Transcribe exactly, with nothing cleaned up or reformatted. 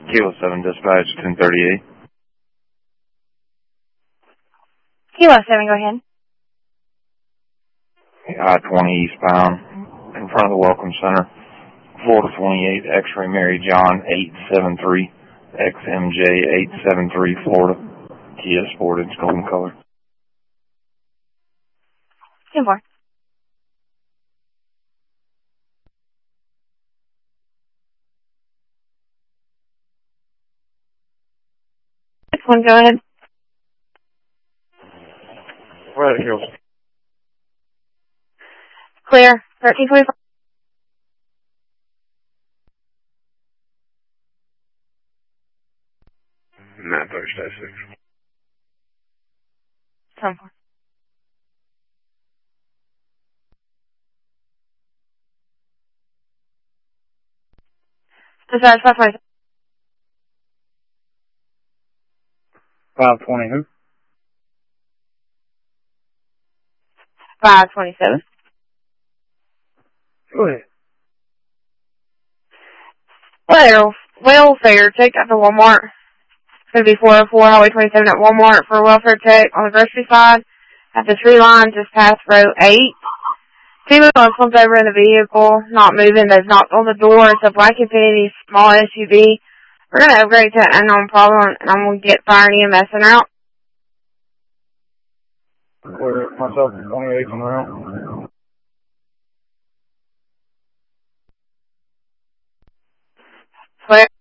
Kilo seven dispatch, ten thirty-eight. Kilo seven, go ahead. I twenty eastbound, in front of the Welcome Center. Florida twenty-eight, X-ray Mary John, eight seven three, X M J eight seven three, Florida. Kia Sportage, golden color. ten four. Next one, go ahead. Right here. Clear, thirteen twenty-five. nine thirty-six. ten four. Dispatch five twenty. five twenty who? five twenty-seven. Go ahead. Well, welfare check at the Walmart. It's going to be four oh four Highway twenty-seven at Walmart for a welfare check on the grocery side at the tree line just past row eight. Female was slumped over in the vehicle, not moving. They've knocked on the door. It's a black Infiniti small S U V. We're going to upgrade to an unknown problem, and I'm going to get fire and E M S in route. Clear myself twenty-eight on route. Clear.